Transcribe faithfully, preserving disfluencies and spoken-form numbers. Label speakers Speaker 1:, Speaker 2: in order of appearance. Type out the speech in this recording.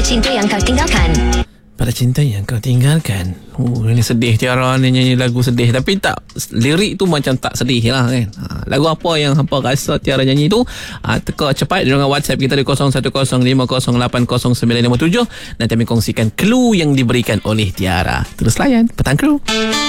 Speaker 1: cinta yang kau tinggalkan.
Speaker 2: Pada cinta yang kau tinggalkan. Oh, ini sedih Tiara ni nyanyi lagu sedih. Tapi tak, lirik tu macam tak sedih lah kan. Ha, lagu apa yang hampa rasa Tiara nyanyi tu, ha, teka cepat dengan WhatsApp kita di kosong satu kosong lima kosong lapan kosong sembilan lima tujuh. Nanti kami kongsikan clue yang diberikan oleh Tiara. Terus layan Petang Crew.